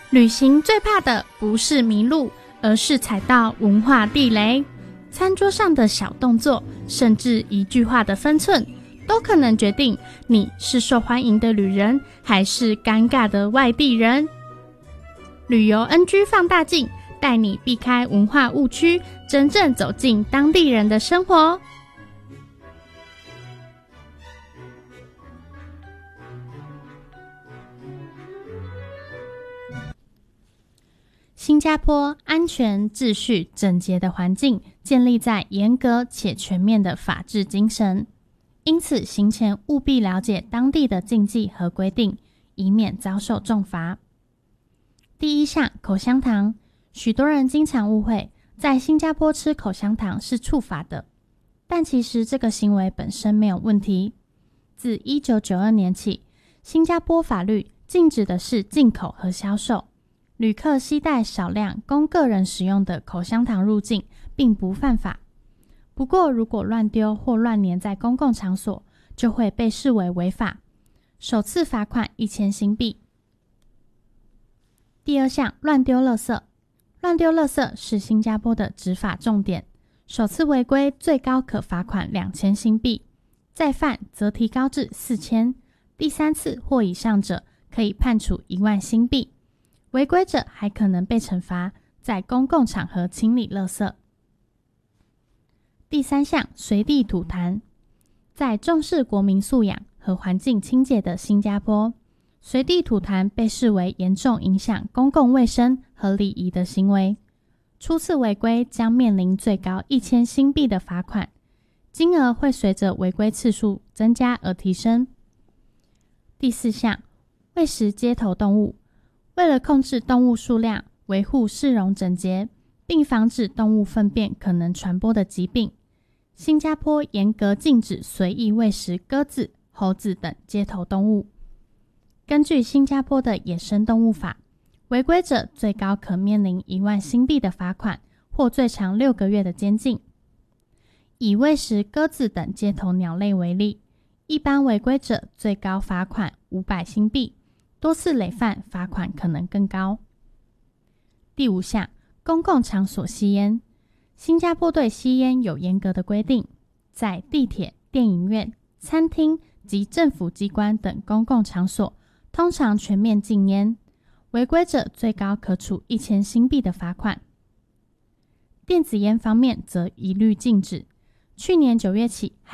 旅行最怕的不是迷路，而是踩到文化地雷。餐桌上的小动作，甚至一句话的分寸，都可能决定你是受欢迎的旅人，还是尴尬的外地人。旅游 NG 放大镜，带你避开文化误区，真正走进当地人的生活。新加坡安全、秩序、整洁的环境建立在严格且全面的法治精神，因此行前务必了解当地的禁忌和规定，以免遭受重罚。第一项，口香糖。许多人经常误会，在新加坡吃口香糖是触法的，但其实这个行为本身没有问题。自1992年起，新加坡法律禁止的是进口和销售。旅客携带少量供个人使用的口香糖入境并不犯法，不过如果乱丢或乱粘在公共场所，就会被视为违法，首次罚款1000新币。第二项，乱丢垃圾。乱丢垃圾是新加坡的执法重点，首次违规最高可罚款2000新币，再犯则提高至4000，第三次或以上者可以判处1万新币。违规者还可能被惩罚在公共场合清理垃圾。第三项，随地吐痰。在重视国民素养和环境清洁的新加坡，随地吐痰被视为严重影响公共卫生和礼仪的行为，初次违规将面临最高1000新币的罚款，金额会随着违规次数增加而提升。第四项，喂食街头动物。为了控制动物数量，维护市容整洁，并防止动物粪便可能传播的疾病，新加坡严格禁止随意喂食鸽子、猴子等街头动物。根据新加坡的野生动物法，违规者最高可面临1万新币的罚款，或最长6个月的监禁。以喂食鸽子等街头鸟类为例，一般违规者最高罚款500新币，多次累犯罚款可能更高。第五项，公共场所吸烟。新加坡对吸烟有严格的规定，在地铁、电影院、餐厅及政府机关等公共场所通常全面禁烟，违规者最高可处1000新币的罚款。电子烟方面则一律禁止，去年9月起